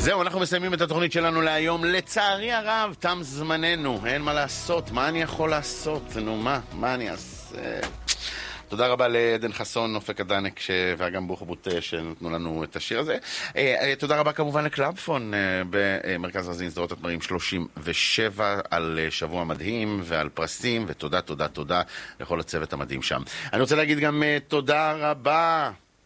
זהו, אנחנו מסיימים את התוכנית שלנו להיום. לצערי הרב, תם זמננו. אין מה לעשות. מה אני יכול לעשות? נו, מה אני אעשה? תודה רבה לעדן חסון, אופק הדנק ואגם בוחבוט שנתנו לנו את השיר הזה. תודה רבה כמובן לקלאבפון במרכז רזין סדרות התמרים 37 על שבוע מדהים ועל פרסים, ותודה, תודה, תודה לכל הצוות המדהים שם. אני רוצה להגיד גם תודה רבה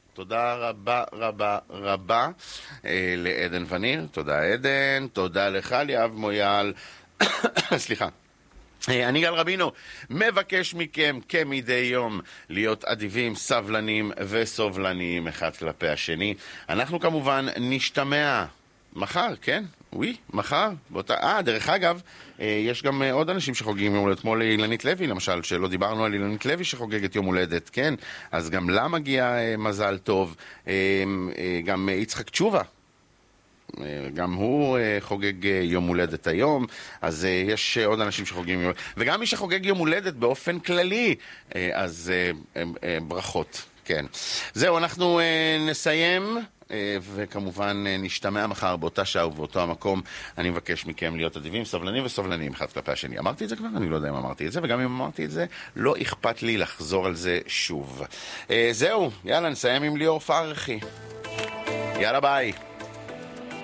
רבה לעדן וניר. תודה עדן, תודה לך ליאב מויאל. סליחה. אני גל רבינו, מבקש מכם כמדי יום להיות אדיבים, סבלנים וסובלניים אחד כלפי השני. אנחנו כמובן נשתמע מחר, כן? מחר. דרך אגב, יש גם עוד אנשים שחוגגים יום הולדת, כמו לאילנית לוי למשל, שלא דיברנו על אילנית לוי שחוגגת יום הולדת, כן? אז גם לה מגיע מזל טוב. גם יצחק תשובה, גם הוא חוגג יום הולדת היום, אז יש עוד אנשים שחוגגים יום הולדת, וגם מי שחוגג יום הולדת באופן כללי, אז ברכות, כן. זהו, אנחנו נסיים, וכמובן נשתמע מחר באותה שעה ובאותו המקום. אני מבקש מכם להיות אדיבים, סבלנים וסובלנים אחד כלפי השני. אמרתי את זה כבר? אני לא יודע אם אמרתי את זה, וגם אם אמרתי את זה, לא אכפת לי לחזור על זה שוב. זהו, יאללה, נסיים עם ליאור פרחי. יאללה, ביי.